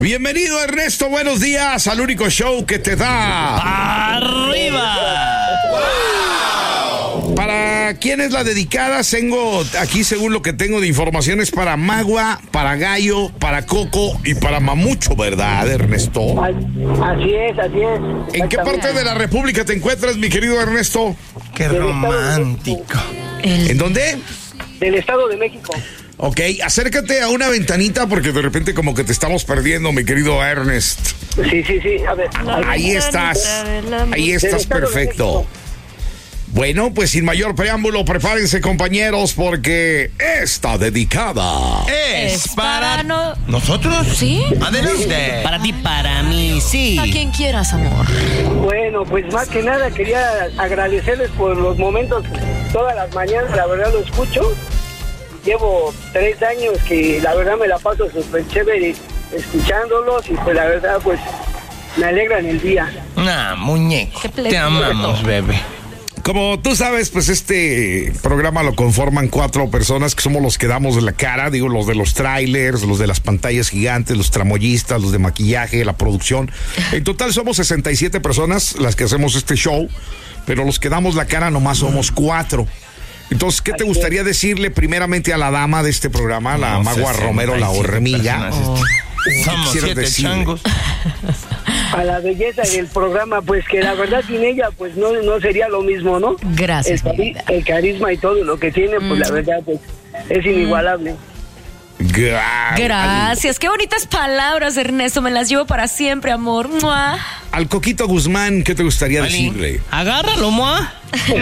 Bienvenido, Ernesto, buenos días al único show que te da ¡Arriba! ¡Wow! ¿Para quién es la dedicada? Tengo aquí, según lo que tengo de informaciones, para Magua, para Gallo, para Coco y para Mamucho, ¿verdad, Ernesto? Así es. ¿En qué parte de la República te encuentras, mi querido Ernesto? ¡Qué romántico! ¿En dónde? Del Estado de México. Ok, acércate a una ventanita porque de repente como que te estamos perdiendo, mi querido Ernest. Sí. A ver. Ahí estás perfecto. Bueno, pues sin mayor preámbulo, prepárense, compañeros, porque esta dedicada Es para no... nosotros. ¿Sí? Adelante. Para ti, para mí, sí. A quien quieras, amor. Bueno, pues más que nada quería agradecerles por los momentos todas las mañanas, la verdad lo escucho. Llevo 3 años que la verdad me la paso súper chévere escuchándolos y pues la verdad pues me alegran el día. Muñeco, te amamos, bebé. Como tú sabes, pues este programa lo conforman 4 personas que somos los que damos la cara, digo, los de los trailers, los de las pantallas gigantes, los tramoyistas, los de maquillaje, la producción. En total somos 67 personas las que hacemos este show, pero los que damos la cara nomás somos 4. Entonces, ¿qué te gustaría decirle primeramente a la dama de este programa, la Magua Romero, la hormiga? Somos 7 changos. A la belleza del programa, pues que la verdad sin ella pues no sería lo mismo, ¿no? Gracias. El carisma y todo lo que tiene, pues la verdad pues es inigualable. Gracias. Qué bonitas palabras, Ernesto. Me las llevo para siempre, amor. ¡Mua! Al Coquito Guzmán, ¿qué te gustaría decirle? Agárralo, mua.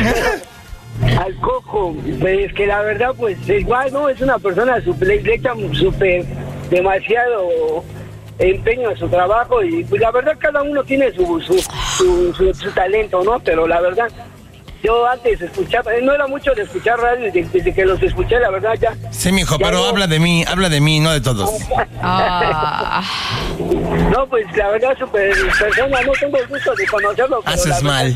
Al Coco, pues que la verdad pues igual, ¿no? Es una persona le echa súper demasiado empeño a su trabajo y pues la verdad cada uno tiene su talento, ¿no? Pero la verdad, yo antes escuchaba, no era mucho de escuchar radio, desde que los escuché, la verdad ya... Sí, mijo, pero no. habla de mí, no de todos. No, pues la verdad, súper persona, no tengo el gusto de conocerlo. Pero haces mal.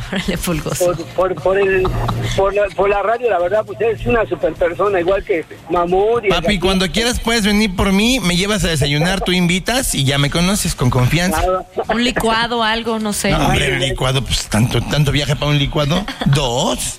Por la radio, la verdad, pues es una súper persona, igual que Mamut. Papi, cuando quieras puedes venir por mí, me llevas a desayunar, tú invitas y ya me conoces con confianza. Un licuado, algo, no sé. No, hombre, un licuado, pues tanto viaje para un licuado. 2.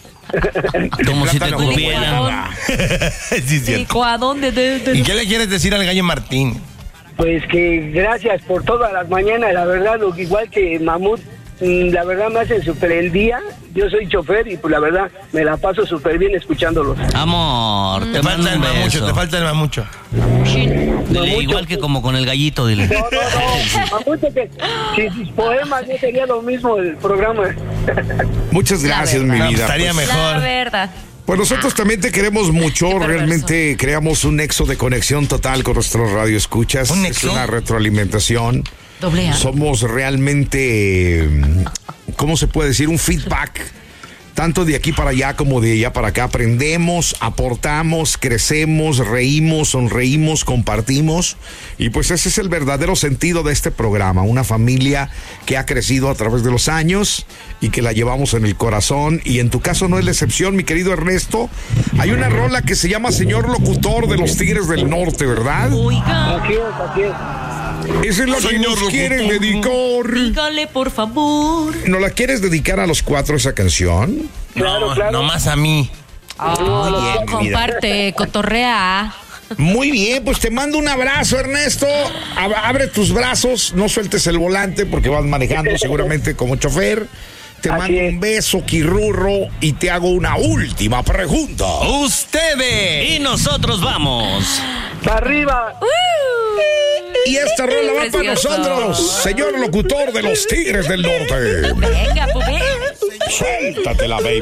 Como si te cupieran. Sí, es cierto. Licuadón ¿Y qué le quieres decir al Gallo Martín? Pues que gracias por todas las mañanas, la verdad, igual que Mamut, la verdad me hacen súper el día. Yo soy chofer y pues la verdad me la paso súper bien escuchándolos. Amor, te mando un beso. Te falta el mamucho. Dile igual que como con el gallito, dile. No. Mamucho, que si sus poemas no sería lo mismo el programa. Muchas gracias, mi vida. Estaría mejor. La verdad. Pues nosotros también te queremos mucho, realmente creamos un nexo de conexión total con nuestros radioescuchas. ¿Un nexo? Es una retroalimentación. Doble A. Somos realmente, ¿cómo se puede decir? Un feedback, tanto de aquí para allá como de allá para acá. Aprendemos, aportamos, crecemos, reímos, sonreímos, compartimos. Y pues ese es el verdadero sentido de este programa. Una familia que ha crecido a través de los años y que la llevamos en el corazón. Y en tu caso no es la excepción, mi querido Ernesto. Hay una rola que se llama Señor Locutor de los Tigres del Norte, ¿verdad? Oiga. Así es. Esa es la que nos quieren dedicar. Dígale, por favor. ¿No la quieres dedicar a los 4 esa canción? Claro. No más a mí. Comparte, cotorrea. Muy bien, pues te mando un abrazo, Ernesto. Abre tus brazos, no sueltes el volante porque vas manejando seguramente como chofer. Te mando un beso, Quirurro, y te hago una última pregunta. Ustedes y nosotros vamos. ¡Para arriba! Y esta rola va para nosotros, señor locutor de los Tigres del Norte. Venga, pues. Suéltatela, baby.